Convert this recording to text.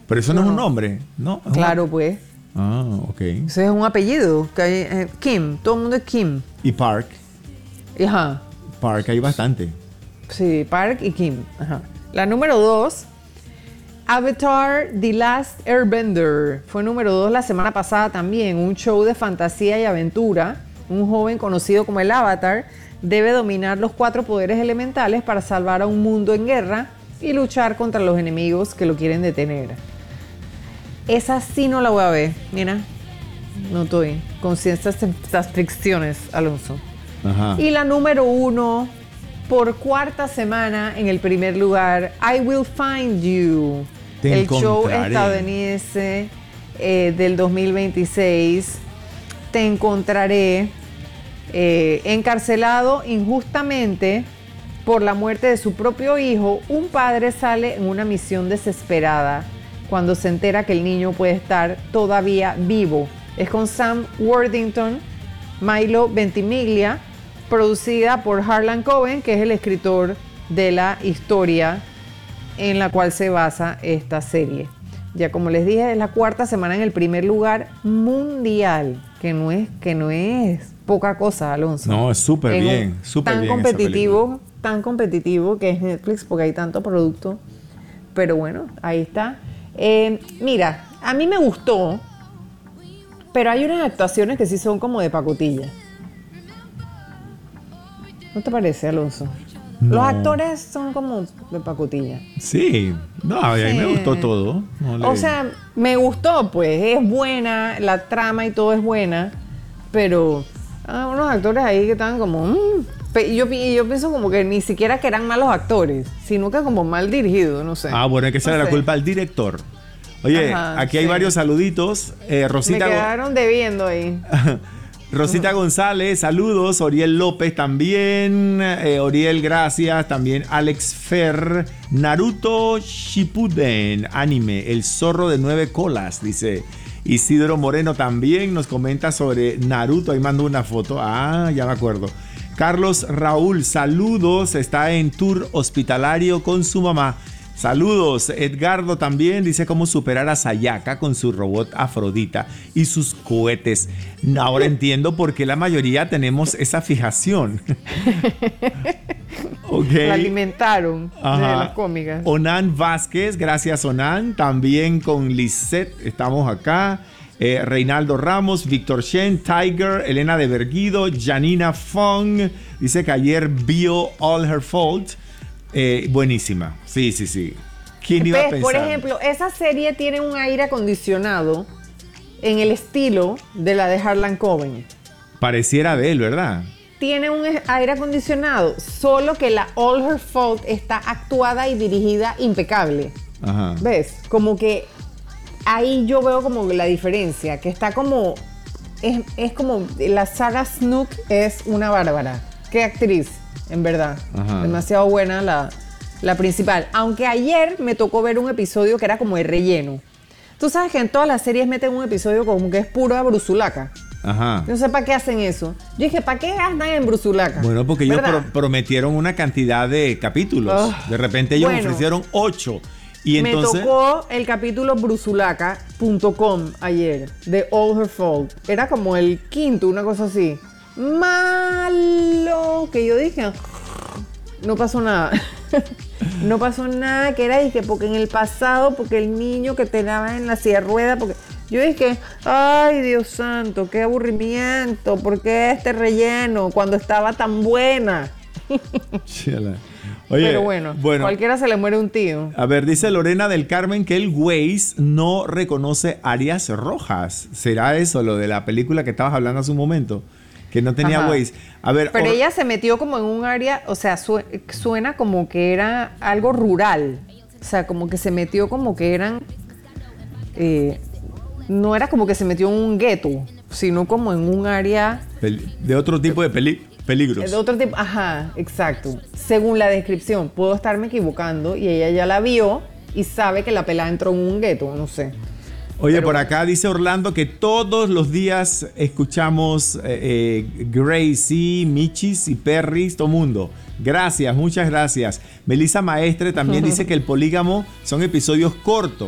Pero eso no es un nombre, ¿no? Claro, pues. Ah, ok. Ese es un apellido. Kim, todo el mundo es Kim. Y Park. Ajá. Park hay bastante. Sí, Park y Kim. Ajá. La número 2, Avatar The Last Airbender. Fue número 2 la semana pasada también. Un show de fantasía y aventura. Un joven conocido como el Avatar debe dominar los 4 poderes elementales para salvar a un mundo en guerra y luchar contra los enemigos que lo quieren detener. Esa sí no la voy a ver. Mira, no estoy con ciertas restricciones, Alonso. Ajá. Y la número 1, por 4ª semana en el primer lugar, I Will Find You. Te el show encontraré. estadounidense del 2026. Te encontraré encarcelado injustamente por la muerte de su propio hijo. Un padre sale en una misión desesperada cuando se entera que el niño puede estar todavía vivo. Es con Sam Worthington, Milo Ventimiglia, producida por Harlan Coben, que es el escritor de la historia en la cual se basa esta serie. Ya como les dije, es la 4ª semana en el primer lugar mundial, que no es poca cosa, Alonso. No, es súper bien, súper bien. Tan competitivo que es Netflix, porque hay tanto producto. Pero bueno, ahí está. Mira, a mí me gustó, pero hay unas actuaciones que sí son como de pacotilla. ¿No te parece, Alonso? No. Los actores son como de pacotilla. Sí, no, a mí me gustó todo. O sea, me gustó, pues, es buena, la trama y todo es buena, pero unos actores ahí que estaban como... yo pienso como que ni siquiera que eran malos actores, sino que como mal dirigidos, no sé. Ah, bueno, hay que echarle la culpa al director. Oye, Ajá, aquí hay varios saluditos. Rosita, me quedaron debiendo ahí. Rosita González, saludos. Oriel López también. Oriel, gracias. También Alex Fer. Naruto Shippuden, anime, el zorro de 9 colas, dice. Isidro Moreno también nos comenta sobre Naruto. Ahí mandó una foto. Ah, ya me acuerdo. Carlos Raúl, saludos. Está en tour hospitalario con su mamá. Saludos. Edgardo también dice cómo superar a Sayaka con su robot Afrodita y sus cohetes. Ahora entiendo por qué la mayoría tenemos esa fijación. Okay. La alimentaron. Ajá. De las cómicas. Onan Vázquez, gracias Onan. También con Lisette, estamos acá. Reinaldo Ramos, Víctor Shen, Tiger, Elena de Berguido, Janina Fong. Dice que ayer vio All Her Fault. Buenísima. Sí. ¿Quién iba a pensar? Por ejemplo, esa serie tiene un aire acondicionado en el estilo de la de Harlan Coben. Pareciera de él, ¿verdad? Tiene un aire acondicionado, solo que la All Her Fault está actuada y dirigida impecable. Ajá. ¿Ves? Como que ahí yo veo como la diferencia, que está como... Es como... La Sarah Snook es una bárbara. ¿Qué actriz? En verdad. Ajá. Demasiado buena la principal. Aunque ayer me tocó ver un episodio que era como de relleno. Tú sabes que en todas las series meten un episodio como que es pura brusulaca. Ajá. No sé para qué hacen eso. Yo dije, ¿para qué gastan en brusulaca? Bueno, porque ellos ¿verdad? prometieron una cantidad de capítulos. De repente ellos ofrecieron 8. Y entonces... Me tocó el capítulo brusulaca.com ayer, de All Her Fault. Era como el 5º, una cosa así. Malo. Que yo dije, no pasó nada. No pasó nada, que era dije, porque en el pasado, porque el niño que tenía en la silla de ruedas, porque yo dije, ay Dios santo, qué aburrimiento, ¿por qué este relleno cuando estaba tan buena? Oye, pero bueno, cualquiera se le muere un tío. A ver, dice Lorena del Carmen que el Waze no reconoce áreas rojas. ¿Será eso lo de la película que estabas hablando hace un momento? Que no tenía Waze. A ver, pero ella se metió como en un área, o sea, suena como que era algo rural. O sea, como que se metió como que eran... no era como que se metió en un gueto, sino como en un área... de otro tipo de peligros. De otro tipo, ajá, exacto. Según la descripción, puedo estarme equivocando y ella ya la vio y sabe que la pelada entró en un gueto, no sé. Oye, pero por acá dice Orlando que todos los días escuchamos Gracie, Michis y Perris, todo mundo. Gracias, muchas gracias. Melissa Maestre también dice que el polígamo son episodios cortos.